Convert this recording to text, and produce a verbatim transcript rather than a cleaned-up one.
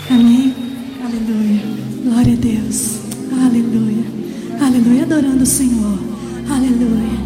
Amém? Aleluia. Glória a Deus. Aleluia. Aleluia. Adorando o Senhor. Aleluia.